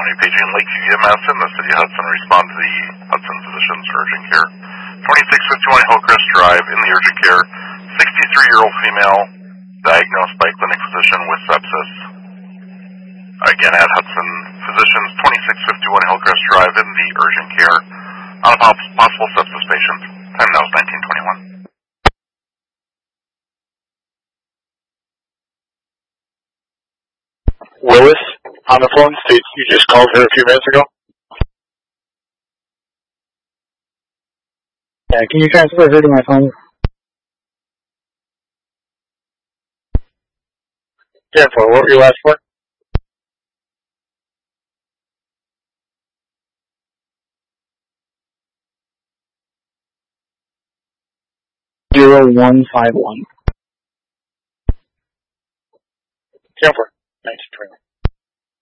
Avenue paging Lakeview EMS in the City of Hudson. Respond to the Hudson Physicians Urgent Care. 2651 Hillcrest Drive in the urgent care. 63-year-old female diagnosed by clinic physician with sepsis. Again at Hudson Physicians, 2651 Hillcrest Drive in the urgent care. On a possible sepsis patient. Time now is 1921. Willis, on the phone, states you just called her a few minutes ago. Yeah, can you transfer her to my phone? Yeah, for what were you last for? $0151. Jennifer, 1921.